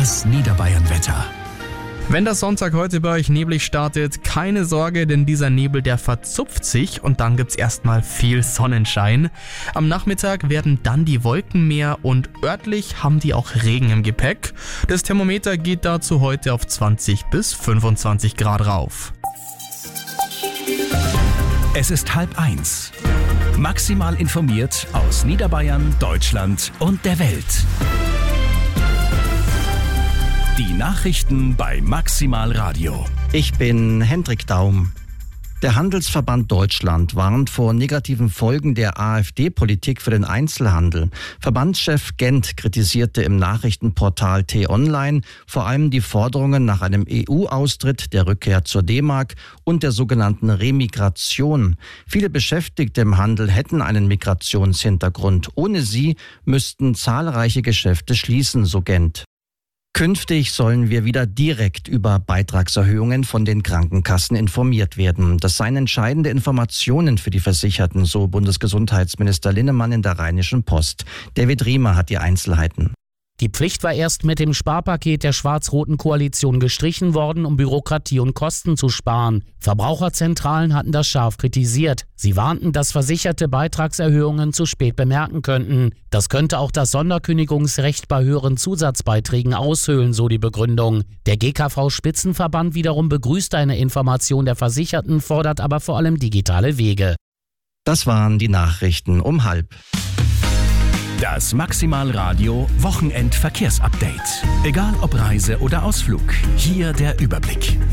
Das Niederbayern-Wetter. Wenn der Sonntag heute bei euch neblig startet, keine Sorge, denn dieser Nebel, der verzupft sich und dann gibt's erstmal viel Sonnenschein. Am Nachmittag werden dann die Wolken mehr und örtlich haben die auch Regen im Gepäck. Das Thermometer geht dazu heute auf 20 bis 25 Grad rauf. Es ist 12:30. Maximal informiert aus Niederbayern, Deutschland und der Welt. Die Nachrichten bei Maximal Radio. Ich bin Hendrik Daum. Der Handelsverband Deutschland warnt vor negativen Folgen der AfD-Politik für den Einzelhandel. Verbandschef Gent kritisierte im Nachrichtenportal T-Online vor allem die Forderungen nach einem EU-Austritt, der Rückkehr zur D-Mark und der sogenannten Remigration. Viele Beschäftigte im Handel hätten einen Migrationshintergrund. Ohne sie müssten zahlreiche Geschäfte schließen, so Gent. Künftig sollen wir wieder direkt über Beitragserhöhungen von den Krankenkassen informiert werden. Das seien entscheidende Informationen für die Versicherten, so Bundesgesundheitsminister Linnemann in der Rheinischen Post. David Riemer hat die Einzelheiten. Die Pflicht war erst mit dem Sparpaket der schwarz-roten Koalition gestrichen worden, um Bürokratie und Kosten zu sparen. Verbraucherzentralen hatten das scharf kritisiert. Sie warnten, dass Versicherte Beitragserhöhungen zu spät bemerken könnten. Das könnte auch das Sonderkündigungsrecht bei höheren Zusatzbeiträgen aushöhlen, so die Begründung. Der GKV-Spitzenverband wiederum begrüßt eine Information der Versicherten, fordert aber vor allem digitale Wege. Das waren die Nachrichten um 12:30. Das Maximal Radio Wochenendverkehrsupdate. Egal ob Reise oder Ausflug, hier der Überblick.